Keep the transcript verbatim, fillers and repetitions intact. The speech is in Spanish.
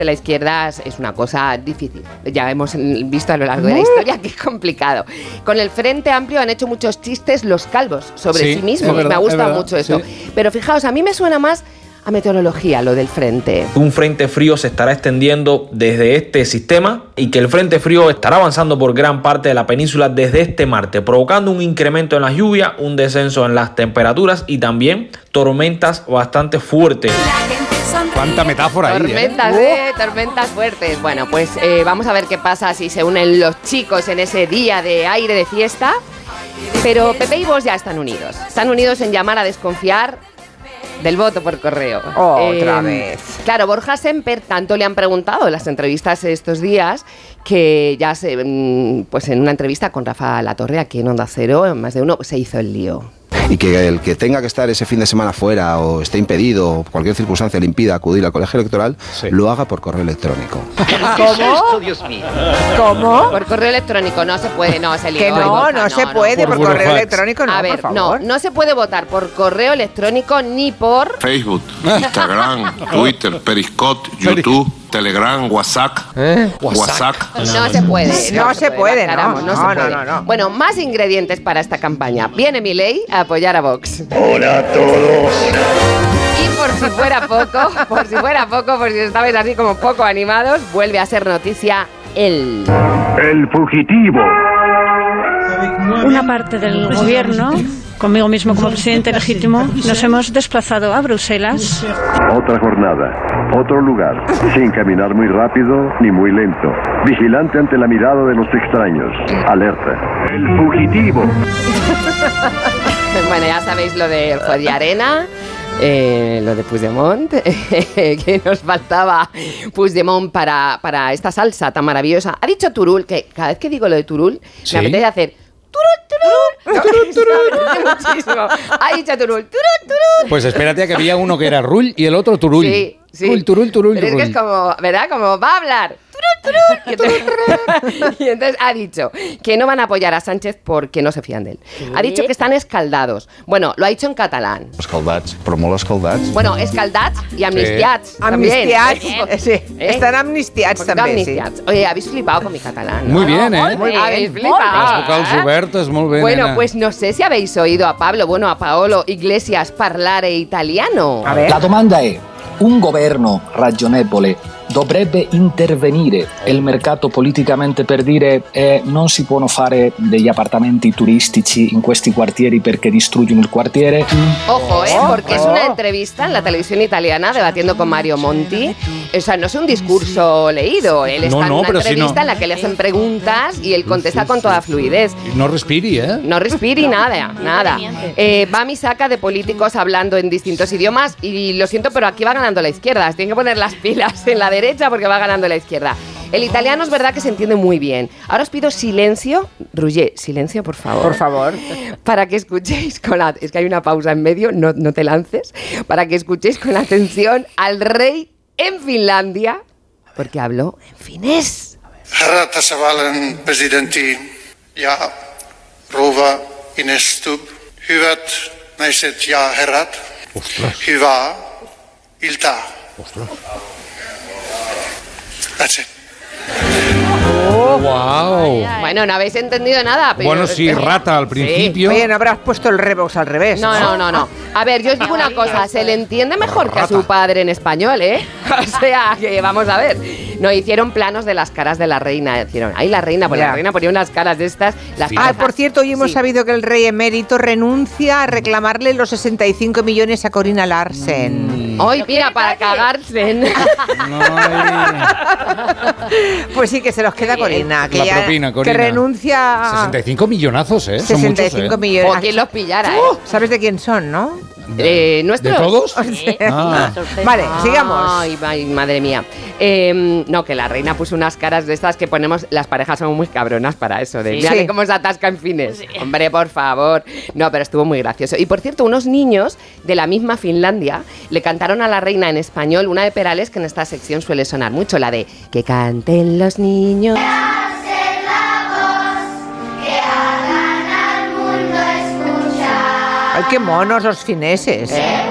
de la izquierda es una cosa difícil. Ya hemos visto a lo largo de la historia que es complicado. Con el Frente Amplio han hecho muchos chistes los calvos sobre sí, sí mismos. Verdad, me ha gustado mucho eso. Sí. Pero fijaos, a mí me suena más a meteorología lo del frente. Un frente frío se estará extendiendo desde este sistema y que el frente frío estará avanzando por gran parte de la península desde este martes, provocando un incremento en las lluvias, un descenso en las temperaturas y también tormentas bastante fuertes. ¡Cuánta metáfora ahí! Tormentas, ¿eh? ¿eh? Tormentas fuertes. Bueno, pues eh, vamos a ver qué pasa si se unen los chicos en ese día de aire de fiesta. Pero Pepe y Vox ya están unidos. Están unidos en llamar a desconfiar del voto por correo. Oh, otra eh, vez. Claro, Borja Semper tanto le han preguntado en las entrevistas estos días que ya se, pues en una entrevista con Rafa Latorre aquí en Onda Cero, en más de uno, se hizo el lío. Y que el que tenga que estar ese fin de semana fuera o esté impedido o cualquier circunstancia le impida acudir al colegio electoral, sí, lo haga por correo electrónico. ¿Cómo? Dios mío. ¿Cómo? Por correo electrónico no se puede, no, se Que no, no, no se puede, por, por correo fax. electrónico no, A ver, por favor. no, no se puede votar por correo electrónico ni por... Facebook, Instagram, Twitter, Periscope, YouTube, Telegram, WhatsApp, ¿Eh? WhatsApp. No se puede. No, no se puede, puede no, no, no, se no, puede. no, no. Bueno, más ingredientes para esta campaña. Viene Milei a apoyar a Vox. Hola a todos. Y por si fuera poco, por si fuera poco, por si estabais así como poco animados, vuelve a ser noticia él. El fugitivo. Una parte del gobierno, conmigo mismo como presidente legítimo, nos hemos desplazado a Bruselas. Otra jornada, otro lugar, sin caminar muy rápido ni muy lento. Vigilante ante la mirada de los extraños. Alerta. El fugitivo. Bueno, ya sabéis lo de Arena. Eh, lo de Puigdemont, eh, que nos faltaba Puigdemont para, para esta salsa tan maravillosa. Ha dicho Turull, que cada vez que digo lo de Turull, ¿sí?, me apetece hacer Turull, Turull, Turull, Turull. Muchísimo. Ha dicho Turull, Turull, Turull. Pues espérate a que había uno que era Rull y el otro Turull. Sí, sí. Turull, Turull, Turull. Pero es que es como, ¿verdad? Como va a hablar. Y entonces, y entonces ha dicho que no van a apoyar a Sánchez porque no se fían de él. ¿Qué? Ha dicho que están escaldados. Bueno, lo ha dicho en catalán. Escaldats, però molt escaldats. Bueno, escaldats y amnistiats. Sí. Amnistiats, ¿eh? Sí. ¿Eh? Están amnistiats Porque també, amnistiats. sí. Oye, habéis flipado con mi catalán, ¿no? Muy bien, ¿eh? Muy bien. Habéis flipado. Las vocals obertes, muy bien. Bueno, nena. pues no sé si habéis oído a Pablo, bueno, a Paolo Iglesias parlare italiano. A ver. La domanda è: un governo ragionevole dovrebbe intervenire il mercato politicamente per dire eh, non si possono fare degli appartamenti turistici in questi quartieri perché distruggono il quartiere? Ojo, eh, porque es una entrevista en la televisión italiana debatiendo con Mario Monti. O sea, no es un discurso leído. Él está no, no, en una entrevista si no. en la que le hacen preguntas y él contesta con toda fluidez. No respiri, ¿eh? No respiri nada, nada. Eh, va mi saca de políticos hablando en distintos idiomas y lo siento, pero aquí va ganando la izquierda. Tienen que poner las pilas en la derecha porque va ganando la izquierda. El italiano es verdad que se entiende muy bien. Ahora os pido silencio. Roger, silencio, por favor. Por favor. Para que escuchéis con la... Es que hay una pausa en medio, no, no te lances. Para que escuchéis con atención al rey en Finlandia, porque habló en finés. Herra tasavallan presidentti ja rouva Ines Stubb, hyvät naiset ja herrat, hyvää iltaa. That's it. Oh, wow. Bueno, no habéis entendido nada. Pero bueno, sí, rata al principio. Sí. Oye, no habrás puesto el Revox al revés. No, no, no, no. A ver, yo os digo una cosa, se le entiende mejor que a su padre en español, ¿eh? O sea, que vamos a ver. No, hicieron planos de las caras de la reina. Hicieron, ahí la reina, pues ya. la reina ponía unas caras de estas. Las sí. Ah, por cierto, hoy hemos sí. sabido que el rey emérito renuncia a reclamarle los sesenta y cinco millones a Corina Larsen. Hoy, mm. mira, para cagarse. No, pues sí, que se los queda Corina. Que la ya, propina, Corina. Que renuncia... sesenta y cinco millonazos, ¿eh? sesenta y cinco Son muchos, millones. ¿eh? O quien los pillara, ¿eh? Uh, ¿Sabes de quién son, no? Eh, ¿Nuestros? ¿De todos? Sí. Ah. Vale, sigamos. Ay, ay, madre mía. Eh, no, que la reina puso unas caras de estas que ponemos. Las parejas son muy cabronas para eso. De, sí. Mírale cómo se atasca en fines. Sí. Hombre, por favor. No, pero estuvo muy gracioso. Y por cierto, unos niños de la misma Finlandia le cantaron a la reina en español una de Perales que en esta sección suele sonar mucho, la de que canten los niños. Ay, qué monos los fineses. ¿Eh?